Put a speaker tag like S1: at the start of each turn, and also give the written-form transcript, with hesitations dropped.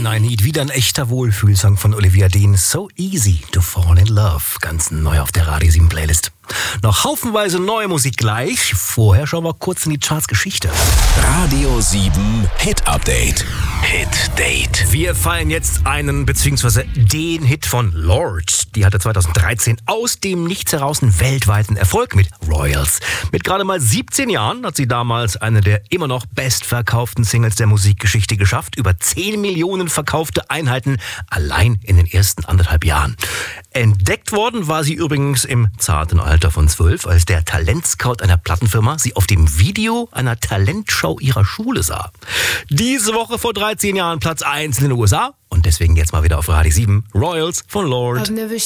S1: Need, wieder ein echter Wohlfühlsong von Olivia Dean. So easy to fall in love. Ganz neu auf der Radio 7 Playlist. Noch haufenweise neue Musik gleich. Vorher schauen wir kurz in die Charts-Geschichte.
S2: Radio 7 Hit Update. Hit Date.
S1: Wir feiern jetzt einen bzw. den Hit von Lorde. Die hatte 2013 aus dem Nichts heraus einen weltweiten Erfolg mit Royals. Mit gerade mal 17 Jahren hat sie damals eine der immer noch bestverkauften Singles der Musikgeschichte geschafft. Über 10 Millionen verkaufte Einheiten allein in den ersten 1,5 Jahren. Entdeckt worden war sie übrigens im zarten Alter von 12, als der Talentscout einer Plattenfirma sie auf dem Video einer Talentshow ihrer Schule sah. Diese Woche vor 13 Jahren Platz 1 in den USA und deswegen jetzt mal wieder auf Radio 7 Royals von Lorde.